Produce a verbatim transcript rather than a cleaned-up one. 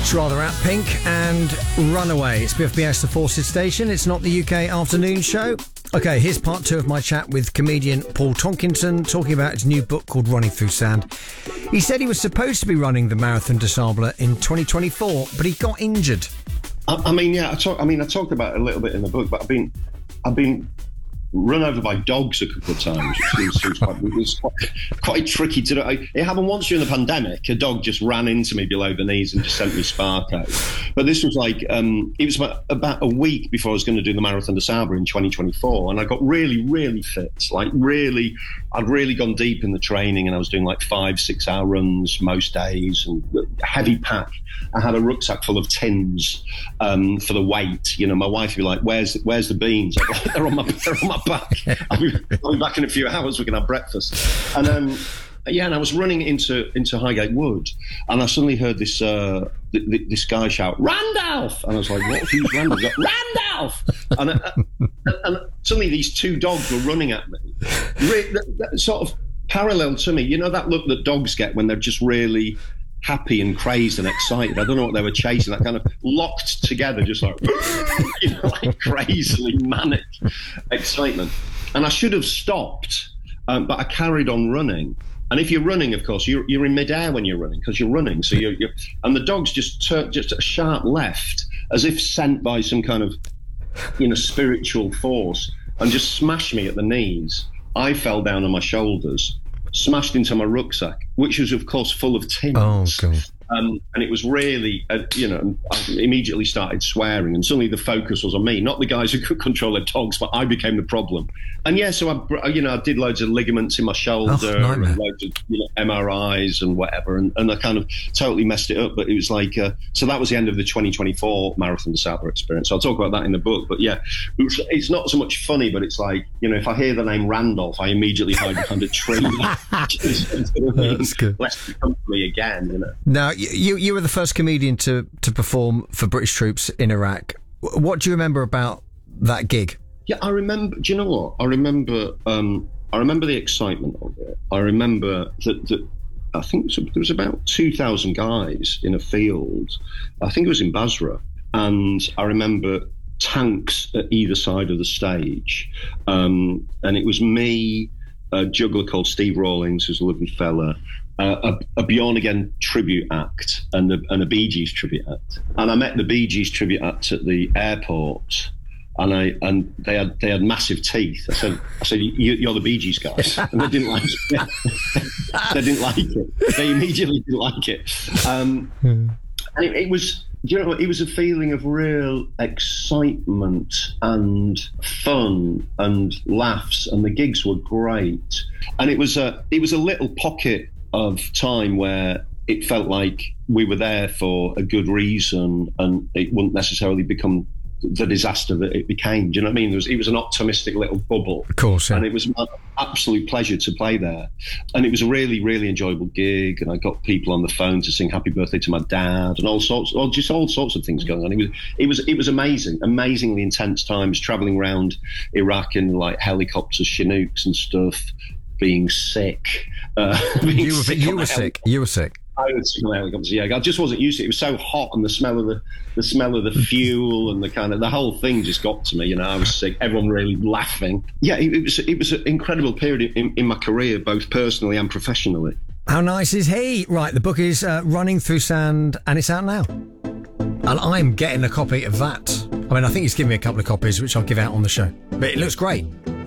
It's rather out Pink and Runaway. It's B F B S, the Forces station. It's not the U K afternoon show. Okay, here's part two of my chat with comedian Paul Tonkinson talking about his new book called Running Through Sand. He said he was supposed to be running the Marathon des Sables in twenty twenty-four, but he got injured. I, I mean, yeah, I talk, I mean, I talked about it a little bit in the book, but I've been, I've been run over by dogs a couple of times, which seems, seems quite, it was quite, quite tricky to do. I, it happened once during the pandemic. A dog just ran into me below the knees and just sent me spark out. But this was like, um, it was about, about a week before I was going to do the Marathon des Sables in twenty twenty-four. And I got really, really fit. Like really, I'd really gone deep in the training and I was doing like five, six hour runs most days and heavy pack. I had a rucksack full of tins um, for the weight. You know, my wife would be like, where's, where's the beans? I'd be like, they're on my, they're on my back. I'll be, I'll be back in a few hours. We can have breakfast. And um, yeah, and I was running into into Highgate Wood, and I suddenly heard this uh, th- th- this guy shout, "Randolph!" And I was like, "What? Who's Randolph?" Got, Randolph! And, uh, and, and suddenly these two dogs were running at me, Re- that, that sort of parallel to me. You know that look that dogs get when they're just really happy and crazed and excited. I don't know what they were chasing. That kind of locked together, just like you know, like crazily manic excitement. And I should have stopped, um, but I carried on running. And if you're running, of course, you're, you're in midair when you're running because you're running. So you're, you're and the dogs just turn just a sharp left, as if sent by some kind of you know spiritual force, and just smashed me at the knees. I fell down on my shoulders, smashed into my rucksack, which was, of course, full of tins. Oh, God. Um, and it was really, uh, you know, I immediately started swearing, and suddenly the focus was on me, not the guys who could control their dogs, but I became the problem. And yeah, so I, you know, I did loads of ligaments in my shoulder, oh, and loads of you know, M R Is and whatever, and, and I kind of totally messed it up. But it was like, uh, so that was the end of the twenty twenty-four Marathon des Sables experience. So I'll talk about that in the book. But yeah, it was, it's not so much funny, but it's like, you know, if I hear the name Randolph, I immediately hide behind a tree. That's good. Less to come for me again, you know. Now, you you were the first comedian to, to perform for British troops in Iraq. What do you remember about that gig? Yeah, I remember. Do you know what? I remember. Um, I remember the excitement of it. I remember that. that I think there was about two thousand guys in a field. I think it was in Basra, and I remember tanks at either side of the stage, um, and it was me, a juggler called Steve Rawlings, who's a lovely fella. Uh, a, a Bjorn Again tribute act and a, and a Bee Gees tribute act, and I met the Bee Gees tribute act at the airport, and I and they had they had massive teeth. I said I said you, you're the Bee Gees guys, and they didn't like it. They didn't like it. They immediately didn't like it. Um, and it, it was you know it was a feeling of real excitement and fun and laughs, and the gigs were great, and it was a it was a little pocket of time where it felt like we were there for a good reason and it wouldn't necessarily become the disaster that it became. Do you know what I mean? It was, it was an optimistic little bubble. Of course, yeah. And it was an absolute pleasure to play there. And it was a really, really enjoyable gig. And I got people on the phone to sing happy birthday to my dad and all sorts, or just all sorts of things going on. It was, it was, it was amazing, amazingly intense times, traveling around Iraq in like helicopters, Chinooks and stuff, being sick. Uh, being you were, sick you were sick. You were sick. I was sick on helicopters. Yeah, I just wasn't used to it. It was so hot, and the smell of the the smell of the fuel and the kind of the whole thing just got to me. You know, I was sick. Everyone really laughing. Yeah, it, it was it was an incredible period in, in my career, both personally and professionally. How nice is he? Right, the book is uh, Running Through Sand, and it's out now. And I'm getting a copy of that. I mean, I think he's given me a couple of copies, which I'll give out on the show. But it looks great.